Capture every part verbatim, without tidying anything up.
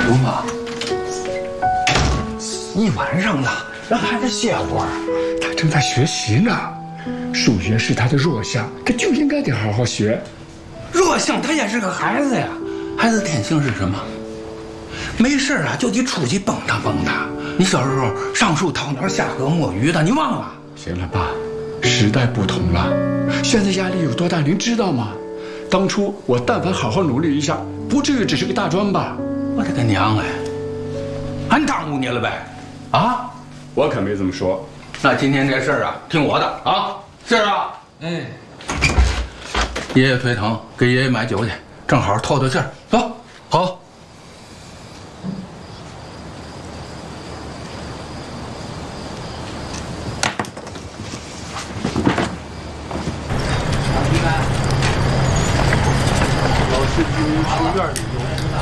刘妈，一晚上了，让孩子歇会儿。 他正在学习呢，数学是他的弱项，他就应该得好好学。 弱项他也是个孩子呀，孩子天性是什么？没事啊，就得出去蹦跶蹦跶。你小时候上树掏鸟、下河摸鱼的，你忘了？ 行了，爸，时代不同了，现在压力有多大，您知道吗？当初我但凡好好努力一下，不至于只是个大专吧？ 我的个娘哎！俺耽误你了呗？啊？ 我可没这么说。 那今天这事儿啊，听我的啊，是啊。哎，爷爷腿疼，给爷爷买酒去，正好透透气儿。走，好。 老师进入书院里游。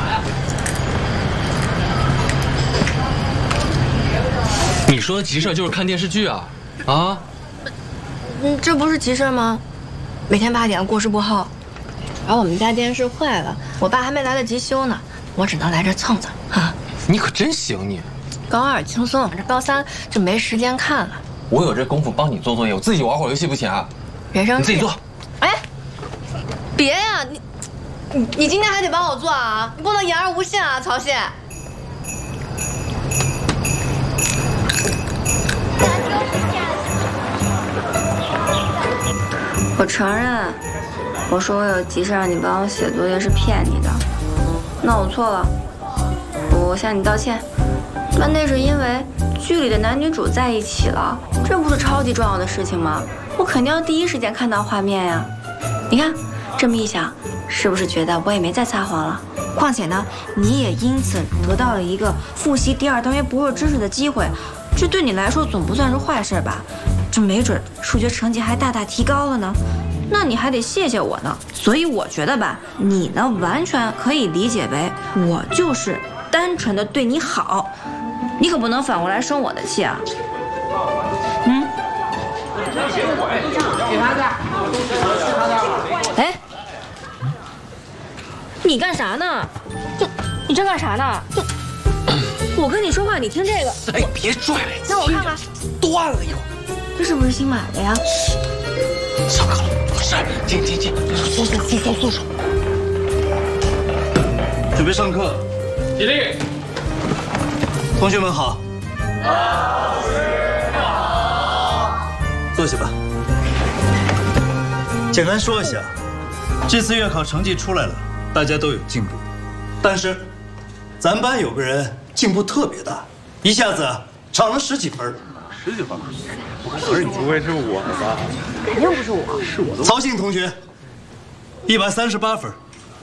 你说的急事就是看电视剧啊？啊？ 嗯，这不是急事吗？每天八点过时播后，而我们家电视坏了，我爸还没来得及修呢，我只能来这蹭蹭。哈， 你可真行你！ 高二轻松，这高三就没时间看了。 我有这功夫帮你做作业，我自己玩会儿游戏不行啊？ 别生气， 你自己做。 哎，别呀，你你你今天还得帮我做啊，你不能言而无信啊，曹信。 我承认，我说我有急事让你帮我写作业是骗你的，那我错了，我向你道歉。但那是因为剧里的男女主在一起了，这不是超级重要的事情吗？我肯定要第一时间看到画面呀。你看，这么一想，是不是觉得我也没再撒谎了？况且呢，你也因此得到了一个复习第二单元薄弱知识的机会，这对你来说总不算是坏事吧？这没准数学成绩还大大提高了呢，那你还得谢谢我呢。所以我觉得吧，你呢完全可以理解为我就是单纯的对你好，你可不能反过来生我的气啊。嗯。哎，你干啥呢？这你这干啥呢？这我跟你说话，你听这个。 哎，别拽了， 让我看看， 断了又。 这是不是新买的呀？ 上课了，不是，进进进，坐坐坐坐坐坐。 准备上课，起立。同学们好。老师好。坐下吧。简单说一下，这次月考成绩出来了，大家都有进步，但是咱班有个人进步特别大，一下子涨了十几分。十几分？不是，你不会是我吧？ 肯定不是我， 是我的。曹信同学，一百三十八分。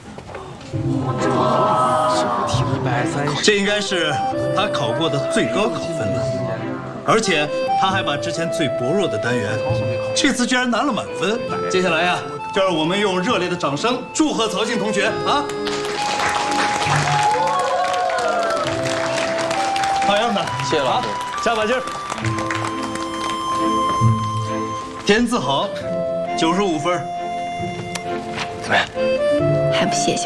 一百三十，这应该是他考过的最高考分了，而且他还把之前最薄弱的单元，这次居然拿了满分。接下来呀、啊，就让我们用热烈的掌声祝贺曹信同学啊！好样的， 谢谢老师， 加把劲儿。田自豪，九十五分， 怎么样？ 还不谢谢